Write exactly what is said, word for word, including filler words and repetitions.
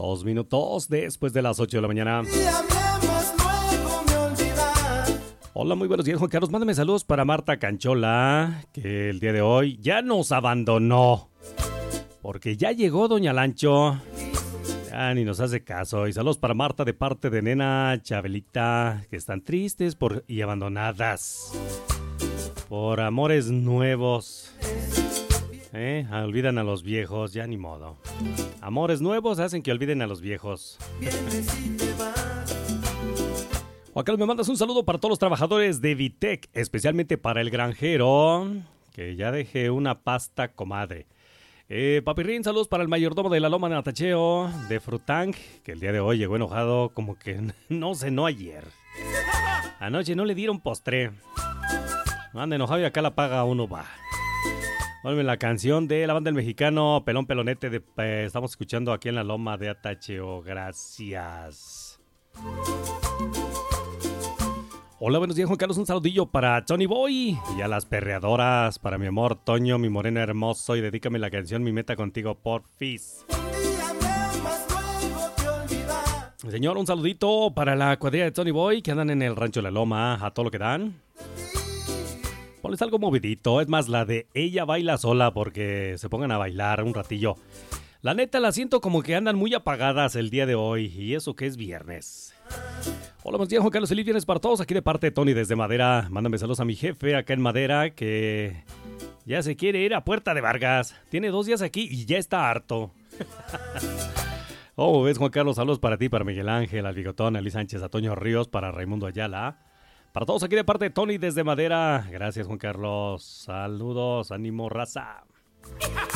Dos minutos después de las ocho de la mañana. Hola, muy buenos días, Juan Carlos. Mándame saludos para Marta Canchola, que el día de hoy ya nos abandonó. Porque ya llegó Doña Lancho. Ya ni nos hace caso. Y saludos para Marta de parte de Nena, Chabelita, que están tristes por y abandonadas. Por amores nuevos. ¿Eh? Olvidan a los viejos, ya ni modo. Amores nuevos hacen que olviden a los viejos. Juan Carlos, me mandas un saludo para todos los trabajadores de Vitec, especialmente para el granjero, que ya dejé una pasta comadre. Eh, Papirrín, saludos para el mayordomo de la Loma de Natacheo, de Frutang, que el día de hoy llegó enojado como que no cenó ayer. Anoche no le dieron postre. Anda enojado y acá la paga uno va. Vuelve la canción de la banda del mexicano Pelón Pelonete. De, eh, estamos escuchando aquí en la Loma de Atacheo. Gracias. Hola, buenos días, Juan Carlos. Un saludillo para Tony Boy y a las perreadoras. Para mi amor Toño, mi moreno hermoso. Y dedícame la canción Mi Meta Contigo, porfis. Señor, un saludito para la cuadrilla de Tony Boy que andan en el rancho de la Loma. A todo lo que dan. Ponles algo movidito, es más, la de Ella Baila Sola, porque se pongan a bailar un ratillo. La neta, la siento como que andan muy apagadas el día de hoy, y eso que es viernes. Hola, buenos días, Juan Carlos. Feliz viernes para todos, aquí de parte de Tony desde Madera. Mándame saludos a mi jefe acá en Madera, que ya se quiere ir a Puerta de Vargas. Tiene dos días aquí y ya está harto. Oh, ves, Juan Carlos, saludos para ti, para Miguel Ángel, al Bigotón, a Luis Sánchez, a Toño Ríos, para Raimundo Ayala. Para todos aquí de parte de Tony desde Madera. Gracias, Juan Carlos. Saludos, ánimo, raza.